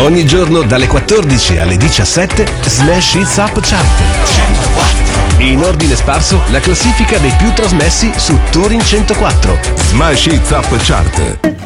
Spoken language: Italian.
Ogni giorno dalle 14 alle 17 Smash Hits Up Chart. In ordine sparso la classifica dei più trasmessi su Touring 104. Smash Hits Up Chart.